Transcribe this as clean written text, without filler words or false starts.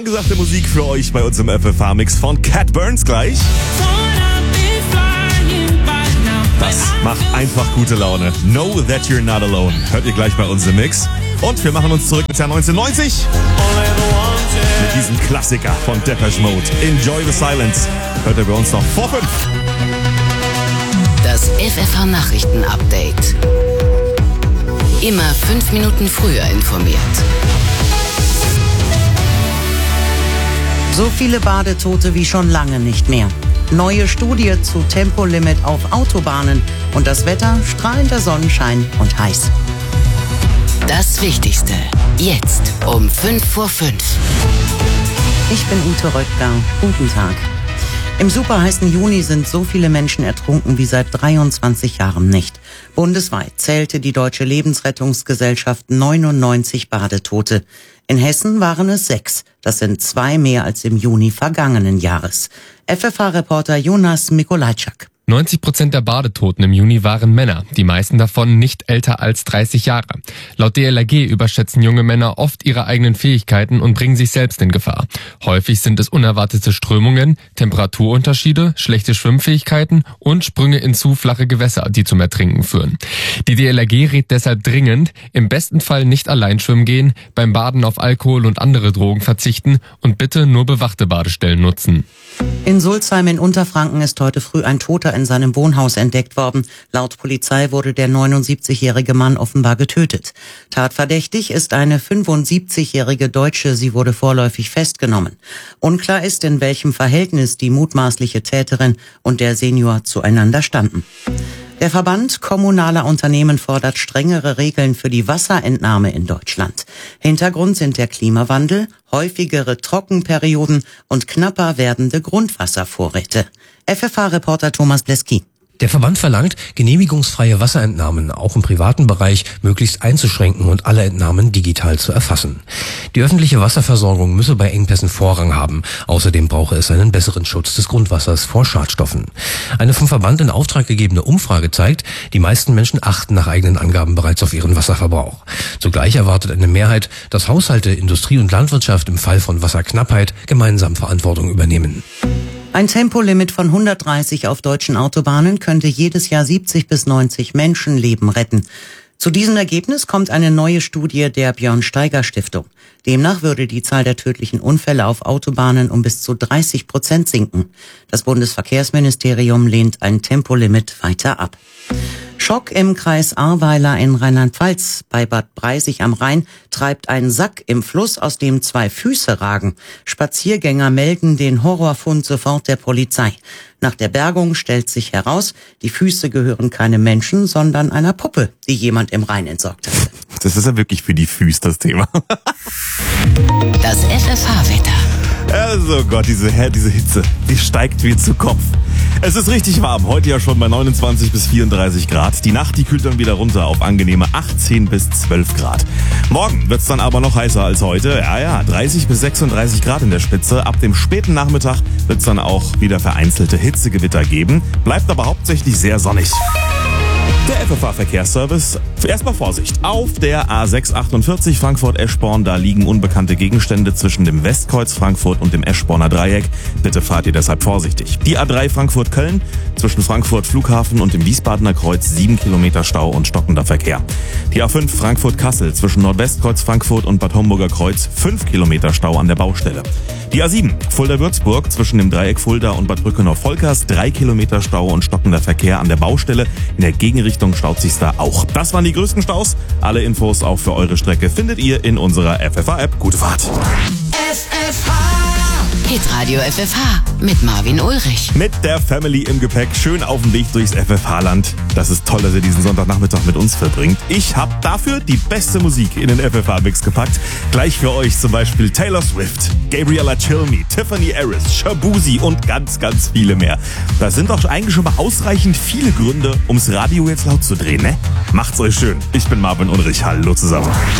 angesagte Musik für euch bei uns im FFH-Mix von Cat Burns gleich. Das macht einfach gute Laune. Know that you're not alone. Hört ihr gleich bei uns im Mix. Und wir machen uns zurück ins Jahr 1990 mit diesem Klassiker von Depeche Mode. Enjoy the Silence. Hört ihr bei uns noch vor 5. Das FFH-Nachrichten-Update. Immer 5 Minuten früher informiert. So viele Badetote wie schon lange nicht mehr. Neue Studie zu Tempolimit auf Autobahnen und das Wetter, strahlender Sonnenschein und heiß. Das Wichtigste, jetzt um 5 vor 5. Ich bin Ute Röttger. Guten Tag. Im superheißen Juni sind so viele Menschen ertrunken wie seit 23 Jahren nicht. Bundesweit zählte die Deutsche Lebensrettungsgesellschaft 99 Badetote. In Hessen waren es 6. Das sind 2 mehr als im Juni vergangenen Jahres. FFH-Reporter Jonas Mikolajczak. 90% der Badetoten im Juni waren Männer, die meisten davon nicht älter als 30 Jahre. Laut DLRG überschätzen junge Männer oft ihre eigenen Fähigkeiten und bringen sich selbst in Gefahr. Häufig sind es unerwartete Strömungen, Temperaturunterschiede, schlechte Schwimmfähigkeiten und Sprünge in zu flache Gewässer, die zum Ertrinken führen. Die DLRG rät deshalb dringend, im besten Fall nicht allein schwimmen gehen, beim Baden auf Alkohol und andere Drogen verzichten und bitte nur bewachte Badestellen nutzen. In Sulzheim in Unterfranken ist heute früh ein Toter in seinem Wohnhaus entdeckt worden. Laut Polizei wurde der 79-jährige Mann offenbar getötet. Tatverdächtig ist eine 75-jährige Deutsche. Sie wurde vorläufig festgenommen. Unklar ist, in welchem Verhältnis die mutmaßliche Täterin und der Senior zueinander standen. Der Verband kommunaler Unternehmen fordert strengere Regeln für die Wasserentnahme in Deutschland. Hintergrund sind der Klimawandel, häufigere Trockenperioden und knapper werdende Grundwasservorräte. FFH-Reporter Thomas Bleski. Der Verband verlangt, genehmigungsfreie Wasserentnahmen auch im privaten Bereich möglichst einzuschränken und alle Entnahmen digital zu erfassen. Die öffentliche Wasserversorgung müsse bei Engpässen Vorrang haben. Außerdem brauche es einen besseren Schutz des Grundwassers vor Schadstoffen. Eine vom Verband in Auftrag gegebene Umfrage zeigt, die meisten Menschen achten nach eigenen Angaben bereits auf ihren Wasserverbrauch. Zugleich erwartet eine Mehrheit, dass Haushalte, Industrie und Landwirtschaft im Fall von Wasserknappheit gemeinsam Verantwortung übernehmen. Ein Tempolimit von 130 auf deutschen Autobahnen könnte jedes Jahr 70 bis 90 Menschenleben retten. Zu diesem Ergebnis kommt eine neue Studie der Björn-Steiger-Stiftung. Demnach würde die Zahl der tödlichen Unfälle auf Autobahnen um bis zu 30% sinken. Das Bundesverkehrsministerium lehnt ein Tempolimit weiter ab. Schock im Kreis Ahrweiler in Rheinland-Pfalz. Bei Bad Breisig am Rhein treibt ein Sack im Fluss, aus dem 2 Füße ragen. Spaziergänger melden den Horrorfund sofort der Polizei. Nach der Bergung stellt sich heraus, die Füße gehören keinem Menschen, sondern einer Puppe, die jemand im Rhein entsorgt hat. Das ist ja wirklich für die Füße das Thema. Das FFH-Wetter. Also Gott, diese Hitze, die steigt wie zu Kopf. Es ist richtig warm, heute ja schon bei 29 bis 34 Grad. Die Nacht, die kühlt dann wieder runter auf angenehme 18 bis 12 Grad. Morgen wird's dann aber noch heißer als heute. Ja, 30 bis 36 Grad in der Spitze. Ab dem späten Nachmittag wird's dann auch wieder vereinzelte Hitzegewitter geben. Bleibt aber hauptsächlich sehr sonnig. Der FFH-Verkehrsservice. Erstmal Vorsicht. Auf der A648 Frankfurt-Eschborn, da liegen unbekannte Gegenstände zwischen dem Westkreuz Frankfurt und dem Eschborner Dreieck. Bitte fahrt ihr deshalb vorsichtig. Die A3 Frankfurt-Köln zwischen Frankfurt Flughafen und dem Wiesbadener Kreuz 7 Kilometer Stau und stockender Verkehr. Die A5 Frankfurt-Kassel zwischen Nordwestkreuz Frankfurt und Bad Homburger Kreuz 5 Kilometer Stau an der Baustelle. Die A7 Fulda-Würzburg zwischen dem Dreieck Fulda und Bad Brückenau-Volkers 3 Kilometer Stau und stockender Verkehr an der Baustelle. In der Gegenrichtung staut sich's da auch. Das waren die größten Staus. Alle Infos auch für eure Strecke findet ihr in unserer FFH-App. Gute Fahrt. Hitradio FFH mit Marvin Ulrich. Mit der Family im Gepäck, schön auf dem Weg durchs FFH-Land. Das ist toll, dass ihr diesen Sonntagnachmittag mit uns verbringt. Ich habe dafür die beste Musik in den FFH-Mix gepackt. Gleich für euch zum Beispiel Taylor Swift, Gabriella Cilmi, Tiffany Harris, Shabuzi und ganz, ganz viele mehr. Das sind doch eigentlich schon mal ausreichend viele Gründe, ums Radio jetzt laut zu drehen, ne? Macht's euch schön. Ich bin Marvin Ulrich. Hallo zusammen.